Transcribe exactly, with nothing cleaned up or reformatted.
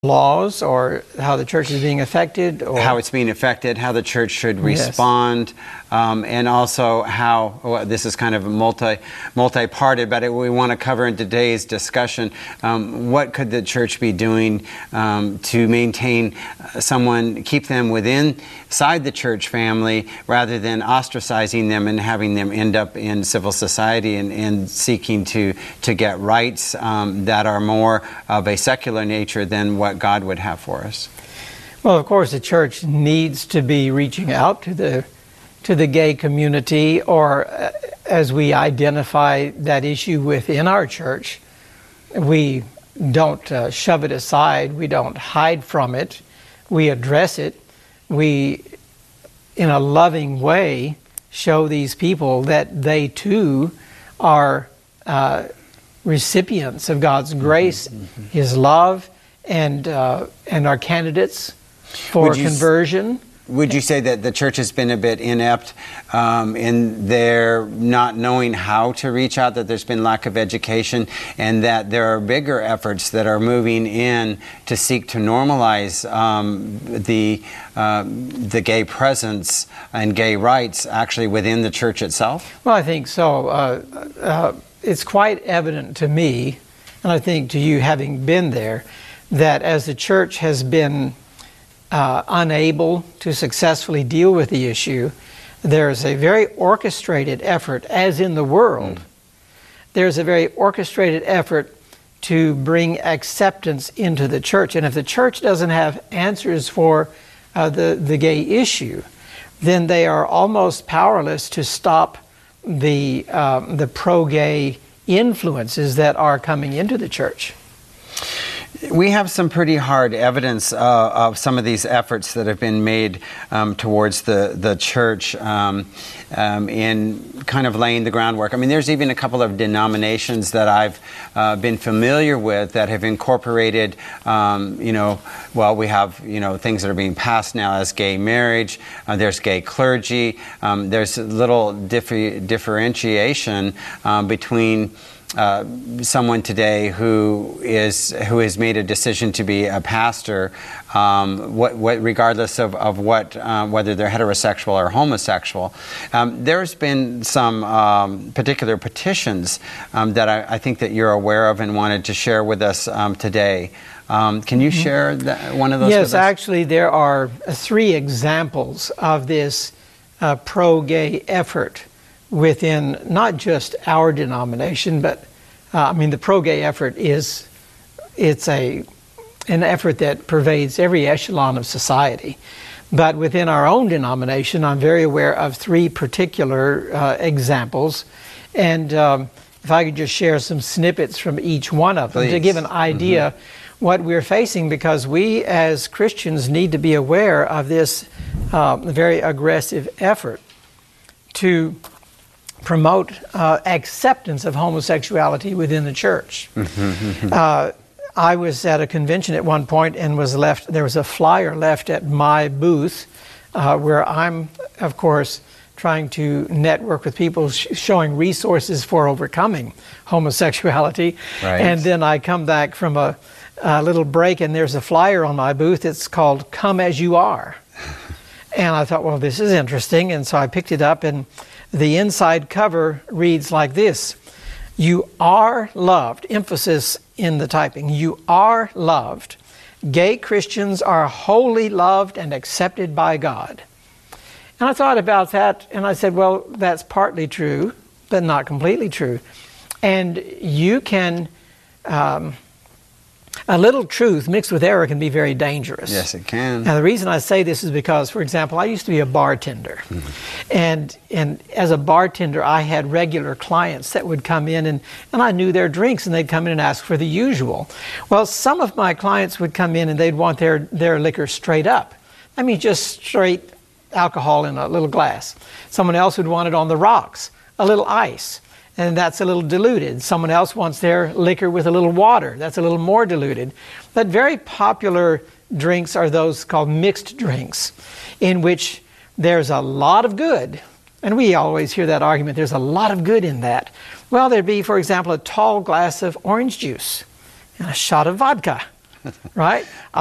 laws or how the church is being affected, or how it's being affected, how the church should respond, yes. um, and also how, well, this is kind of multi, multi-parted, but it, we want to cover in today's discussion, um, what could the church be doing um, to maintain someone, keep them within, inside the church family, rather than ostracizing them and having them end up in civil society and, and seeking to, to get rights um, that are more of a secular nature than what God would have for us. Well, of course, the church needs to be reaching out to the to the gay community, or uh, as we identify that issue within our church, we don't uh, shove it aside. We don't hide from it. We address it. We, in a loving way, show these people that they too are uh, recipients of God's grace, mm-hmm. His love, and uh, and are candidates for would conversion. Would you say that the church has been a bit inept um, in their not knowing how to reach out, that there's been lack of education, and that there are bigger efforts that are moving in to seek to normalize um, the uh, the gay presence and gay rights actually within the church itself? Well, I think so. Uh, uh, it's quite evident to me, and I think to you, having been there, that as the church has been uh, unable to successfully deal with the issue, there's a very orchestrated effort, as in the world, mm. there's a very orchestrated effort to bring acceptance into the church. And if the church doesn't have answers for uh, the, the gay issue, then they are almost powerless to stop the, um, the pro-gay influences that are coming into the church. We have some pretty hard evidence uh, of some of these efforts that have been made um, towards the, the church um, um, in kind of laying the groundwork. I mean, there's even a couple of denominations that I've uh, been familiar with that have incorporated, um, you know, well, we have, you know, things that are being passed now as gay marriage. Uh, there's gay clergy. Um, there's a little differ- differentiation um, between Uh, someone today who is who has made a decision to be a pastor, um, what, what, regardless of, of what uh, whether they're heterosexual or homosexual. Um, there's been some um, particular petitions um, that I, I think that you're aware of and wanted to share with us um, today. Um, can you mm-hmm. share that, one of those? Yes, with us? Actually, there are three examples of this uh, pro-gay effort within not just our denomination, but uh, I mean the pro-gay effort is it's a an effort that pervades every echelon of society. But within our own denomination, I'm very aware of three particular uh, examples, and um, if I could just share some snippets from each one of them. Please. To give an idea mm-hmm. what we're facing, because we as Christians need to be aware of this uh, very aggressive effort to promote uh, acceptance of homosexuality within the church. uh, I was at a convention at one point and was left, there was a flyer left at my booth uh, where I'm, of course, trying to network with people sh- showing resources for overcoming homosexuality. Right. And then I come back from a, a little break and there's a flyer on my booth. It's called Come As You Are. And I thought, well, this is interesting. And so I picked it up, and the inside cover reads like this: "You are loved," emphasis in the typing, "you are loved. Gay Christians are wholly loved and accepted by God." And I thought about that, and I said, well, that's partly true, but not completely true. And you can... Um, A little truth mixed with error can be very dangerous. Yes, it can. Now, the reason I say this is because, for example, I used to be a bartender. Mm-hmm. And and as a bartender, I had regular clients that would come in, and, and I knew their drinks, and they'd come in and ask for the usual. Well, some of my clients would come in and they'd want their, their liquor straight up. I mean, just straight alcohol in a little glass. Someone else would want it on the rocks, a little ice, and that's a little diluted. Someone else wants their liquor with a little water. That's a little more diluted. But very popular drinks are those called mixed drinks, in which there's a lot of good. And we always hear that argument, there's a lot of good in that. Well, there'd be, for example, a tall glass of orange juice and a shot of vodka. right?